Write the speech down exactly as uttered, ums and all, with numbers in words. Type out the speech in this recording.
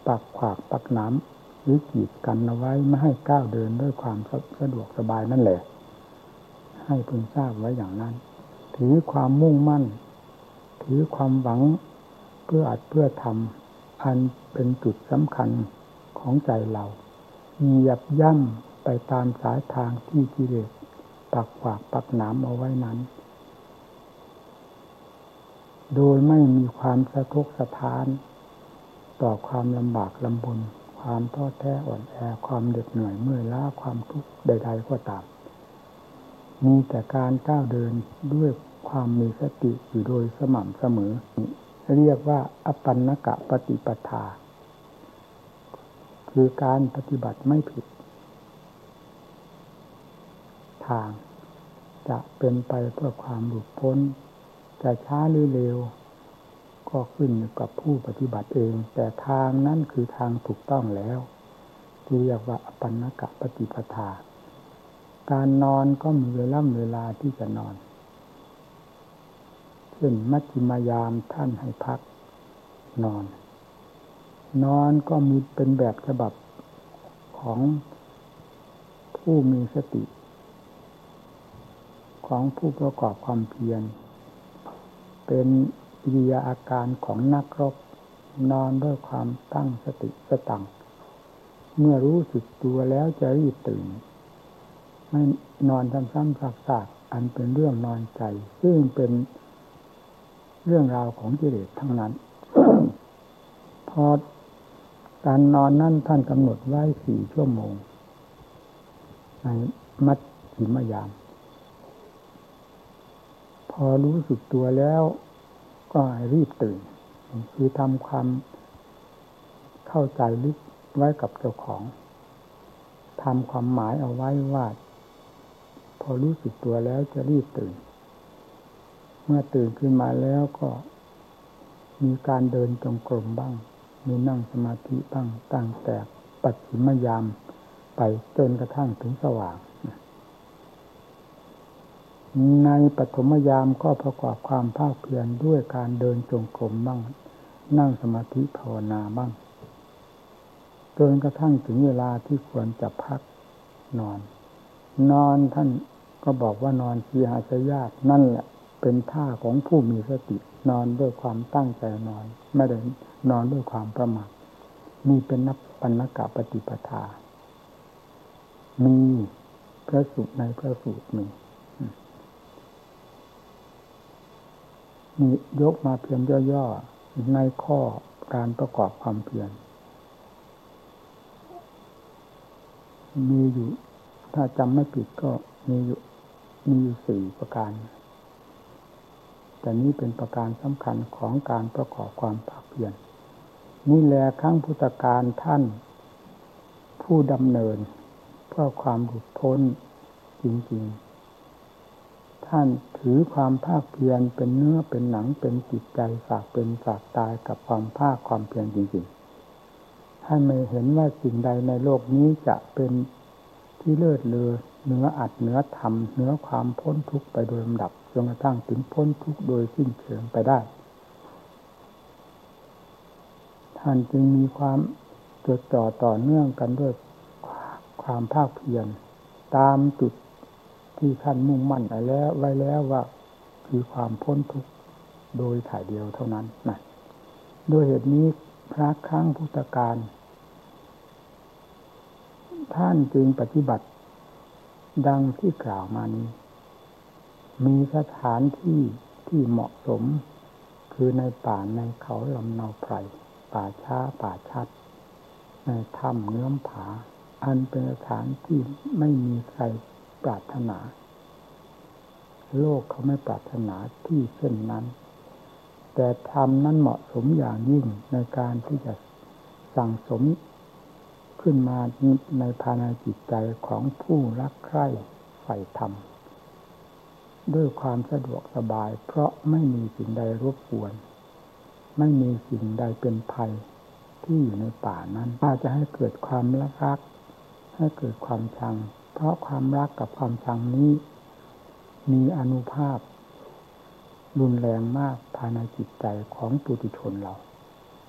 ปักขวากปักหนามหรือกีดกันเอาไว้ไม่ให้ก้าวเดินด้วยความสะดวกสบายนั่นแหละให้พึงทราบไว้อย่างนั้นถือความมุ่งมั่นถือความหวังเพื่ออัดเพื่อทำอันเป็นจุดสำคัญของใจเราเหยียบย่ำไปตามสายทางที่กิเลสปักขวากปักหนามเอาไว้นั้นโดยไม่มีความสะทกสะท้านต่อความลำบากลำบนความท้อแท้อ่อนแอความเหน็ดเหนื่อยเมื่อยล้าความทุกข์ใดๆก็ตามมีแต่การก้าวเดินด้วยความมีสติอยู่โดยสม่ำเสมอเรียกว่าอปันนกะปฏิปทาคือการปฏิบัติไม่ผิดทางจะเป็นไปเพื่อความหลุดพ้นจะช้าหรือเร็วก็ขึ้นอยู่กับผู้ปฏิบัติเองแต่ทางนั้นคือทางถูกต้องแล้วที่เรียกว่าอปันนกะปฏิปทาการนอนก็มีเวลาเวลาที่จะนอนเช่นมัชฌิมยามท่านให้พักนอนนอนก็มีเป็นแบบฉบับของผู้มีสติของผู้ประกอบความเพียรเป็นกิริยาอาการของนักรบนอนด้วยความตั้งสติสตังเมื่อรู้สึกตัวแล้วจะรีบตื่นไม่นอนซ้ำๆซากๆอันเป็นเรื่องนอนใจซึ่งเป็นเรื่องราวของกิเลสทั้งนั้น พอการนอนนั่นท่านกำหนดไว้สี่ชั่วโมงในมัชฌิมยามพอรู้สึกตัวแล้วก็รีบตื่นคือทำความเข้าใจลึกไว้กับเจ้าของทำความหมายเอาไว้ว่าพอรู้สึกตัวแล้วจะรีบตื่นเมื่อตื่นขึ้นมาแล้วก็มีการเดินจงกรมบ้างมีนั่งสมาธิบ้างตั้งแต่ปัจฉิมยามไปจนกระทั่งถึงสว่างในปฐมยามก็ประกอบความภาคเพียรด้วยการเดินจงกรมบ้างนั่งสมาธิภาวนาบ้างจนกระทั่งถึงเวลาที่ควรจะพักนอนนอนท่านก็บอกว่านอนชีหาสยาตนั่นแหละเป็นท่าของผู้มีสตินอนด้วยความตั้งใจนอนไม่ได้นอนด้วยความประมาทนี่เป็นนับปันนกะปฏิปทามีพระสูตรในพระสูตรมีนี่ยกมาเพียงย่อๆในข้อการประกอบความเพียรมีอยู่ถ้าจำไม่ผิดก็มีอยู่มีอยู่สี่ประการแต่นี้เป็นประการสำคัญของการประกอบความภาคเพียรนี่แหละครั้งพุทธกาลท่านผู้ดำเนินเพื่อความหลุดพ้นจริงๆท่านถือความภาคเพียรเป็นเนื้อเป็นหนังเป็นจิตใจฝากเป็นฝากตายกับความภาคความเพียรจริงๆท่านไม่เห็นว่าสิ่งใดในโลกนี้จะเป็นที่เลิศเลอเหนืออัตเหนือธรรมเหนือความพ้นทุกข์ไปโดยลำดับจนกระทั่งถึงพ้นทุกข์โดยสิ้นเชิงไปได้ท่านจึงมีความจดจ่อต่อเนื่องกันด้วยความภาคเพียรตามจุดที่ท่านมุ่งมั่นไว้แล้วไว้แล้วว่าคือความพ้นทุกข์โดยถ่ายเดียวเท่านั้นนะด้วยเหตุนี้พระครั้งพุทธกาลท่านจึงปฏิบัติดังที่กล่าวมานี้มีสถานที่ที่เหมาะสมคือในป่าในเขาลำเนาไพรป่าช้าป่าชัดในถ้ำเงื้อมผาอันเป็นสถานที่ไม่มีใครปรารถนาโลกเขาไม่ปรารถนาที่เช่นนั้นแต่ธรรมนั้นเหมาะสมอย่างยิ่งในการที่จะสั่งสมขึ้นมาในภายในจิตใจของผู้รักใคร่ใฝ่ธรรมด้วยความสะดวกสบายเพราะไม่มีสิ่งใดรบกวนไม่มีสิ่งใดเป็นภัยที่อยู่ในป่านั้นถ้าจะให้เกิดความรักให้เกิดความชังเพราะความรักกับความชังนี้มีอานุภาพรุนแรงมากภายในจิตใจของปุถุชนเรา